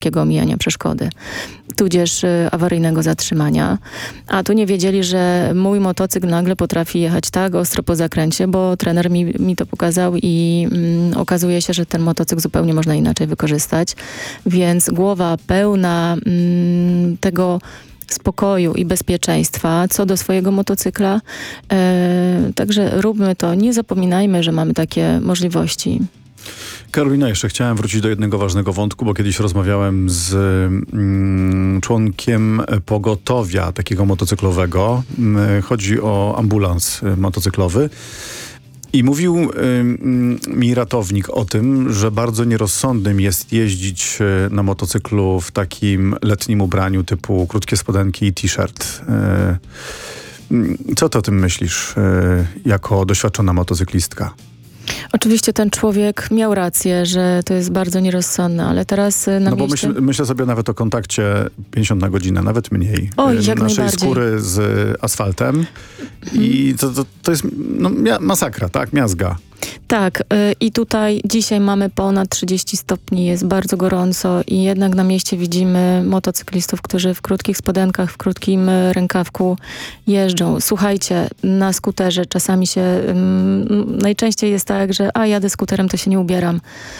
lekkiego omijania przeszkody, tudzież awaryjnego zatrzymania. A tu nie wiedzieli, że mój motocykl nagle potrafi jechać tak ostro po zakręcie, bo trener mi to pokazał i okazuje się, że ten motocykl zupełnie można inaczej wykorzystać. Więc głowa pełna tego spokoju i bezpieczeństwa co do swojego motocykla. Także róbmy to. Nie zapominajmy, że mamy takie możliwości. Karolina, jeszcze chciałem wrócić do jednego ważnego wątku, bo kiedyś rozmawiałem z członkiem pogotowia takiego motocyklowego. Chodzi o ambulans motocyklowy. I mówił mi ratownik o tym, że bardzo nierozsądnym jest jeździć na motocyklu w takim letnim ubraniu typu krótkie spodenki i t-shirt. Co ty o tym myślisz jako doświadczona motocyklistka? Oczywiście ten człowiek miał rację, że to jest bardzo nierozsądne, ale teraz na mieście... bo myślę sobie nawet o kontakcie 50 na godzinę, nawet mniej. Oj, jak naszej najbardziej. skóry z asfaltem. I to jest masakra, tak? Miazga. Tak, i tutaj dzisiaj mamy ponad 30 stopni, jest bardzo gorąco i jednak na mieście widzimy motocyklistów, którzy w krótkich spodenkach, w krótkim rękawku jeżdżą. Słuchajcie, na skuterze czasami się, najczęściej jest tak, że jadę skuterem, to się nie ubieram.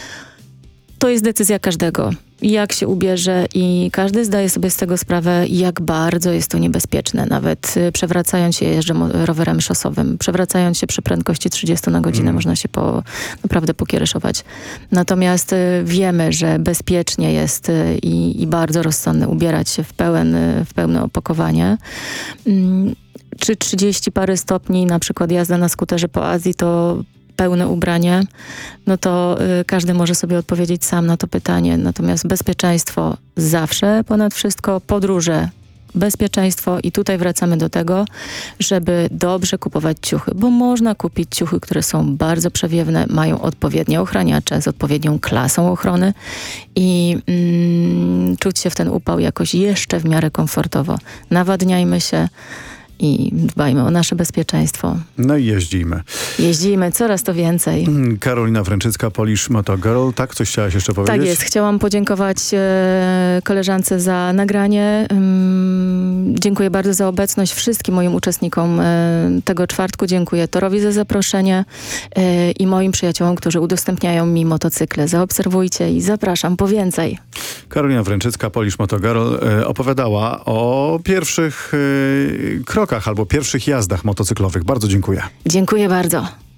To jest decyzja każdego, jak się ubierze i każdy zdaje sobie z tego sprawę, jak bardzo jest to niebezpieczne. Nawet przewracając się, jeżdżę rowerem szosowym, przewracając się przy prędkości 30 na godzinę można się naprawdę pokiereszować. Natomiast wiemy, że bezpiecznie jest i bardzo rozsądne ubierać się w pełne opakowanie. Czy 30 parę stopni, na przykład jazda na skuterze po Azji, to pełne ubranie, no to każdy może sobie odpowiedzieć sam na to pytanie. Natomiast bezpieczeństwo zawsze ponad wszystko, podróże, bezpieczeństwo i tutaj wracamy do tego, żeby dobrze kupować ciuchy, bo można kupić ciuchy, które są bardzo przewiewne, mają odpowiednie ochraniacze z odpowiednią klasą ochrony i czuć się w ten upał jakoś jeszcze w miarę komfortowo. Nawadniajmy się i dbajmy o nasze bezpieczeństwo. No i jeździmy. Jeździmy, coraz to więcej. Karolina Wręczycka, Polish Moto Girl. Tak? Coś chciałaś jeszcze powiedzieć? Tak jest. Chciałam podziękować koleżance za nagranie. Dziękuję bardzo za obecność wszystkim moim uczestnikom tego czwartku. Dziękuję Torowi za zaproszenie i moim przyjaciołom, którzy udostępniają mi motocykle. Zaobserwujcie i zapraszam po więcej. Karolina Wręczycka, Polish Moto Girl, opowiadała o pierwszych krokach albo pierwszych jazdach motocyklowych. Bardzo dziękuję. Dziękuję bardzo.